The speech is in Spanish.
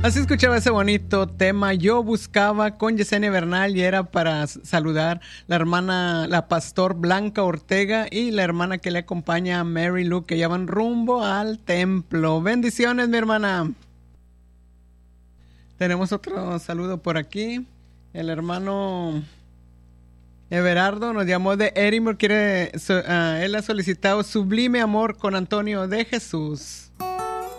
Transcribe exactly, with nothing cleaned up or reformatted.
Así escuchaba ese bonito tema. Yo buscaba con Yesenia Bernal y era para saludar la hermana, la pastor Blanca Ortega y la hermana que le acompaña, Mary Lou, que ya van rumbo al templo. Bendiciones, mi hermana. Tenemos otro saludo por aquí. El hermano Everardo nos llamó de Edinburgh. Quiere, uh, él ha solicitado Sublime Amor con Antonio de Jesús.